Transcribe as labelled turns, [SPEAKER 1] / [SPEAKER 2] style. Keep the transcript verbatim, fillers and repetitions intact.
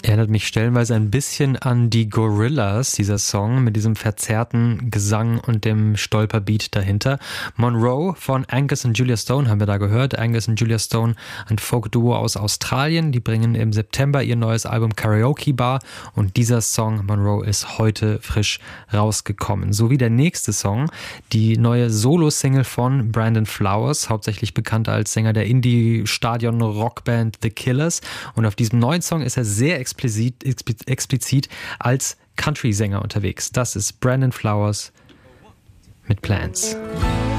[SPEAKER 1] Erinnert mich stellenweise ein bisschen an die Gorillaz, dieser Song, mit diesem verzerrten Gesang und dem Stolperbeat dahinter. Monroe von Angus und Julia Stone haben wir da gehört. Angus und Julia Stone, ein Folk-Duo aus Australien. Die bringen im September ihr neues Album Karaoke Bar und dieser Song Monroe ist heute frisch rausgekommen. Sowie der nächste Song, die neue Solo-Single von Brandon Flowers, hauptsächlich bekannt als Sänger der Indie-Stadion-Rockband The Killers. Und auf diesem neuen Song ist er sehr explizit explizit als Country-Sänger unterwegs. Das ist Brandon Flowers mit Plans.